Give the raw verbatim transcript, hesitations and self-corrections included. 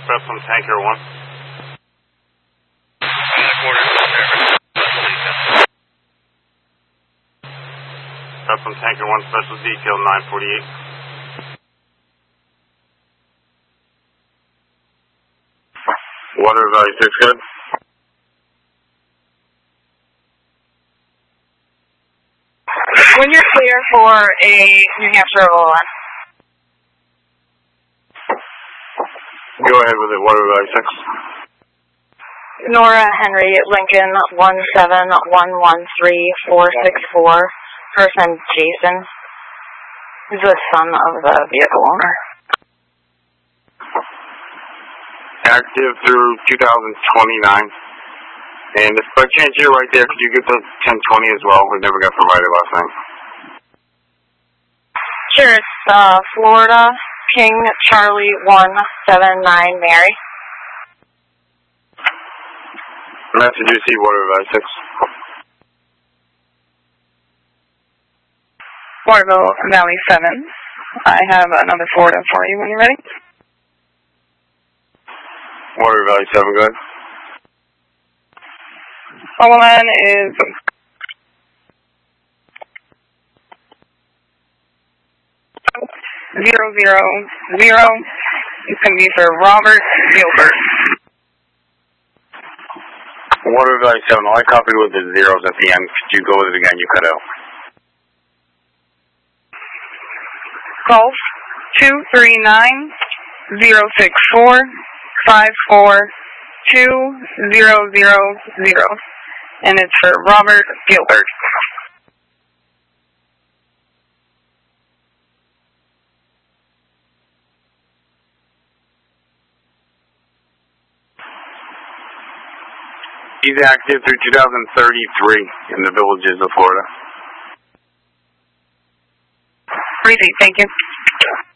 Press from Tanker one. Press from Tanker one, special detail nine forty-eight. Water value six, good. When you're clear for a New Hampshire roll on. Go ahead with it, water value six. Nora Henry Lincoln one seven one one three four six four. Person Jason. He's the son of the vehicle owner. Active through two thousand twenty-nine. And if by chance you're right there, could you get the ten twenty as well? We never got provided last night. Sure, it's uh, Florida King Charlie one seven nine Mary. Message received, water value six. Waterville Valley seven. I have another Florida for you when you're ready. Water value seven, go ahead. Solomon is zero zero zero. It's going to be for Robert Gilbert. Water value seven, all I copied with the zeros at the end. Could you go with it again? You cut out. Golf two three nine zero six four five four two zero zero zero, and it's for Robert Gilbert. He's active through two thousand thirty-three in the villages of Florida. Receipt, thank you.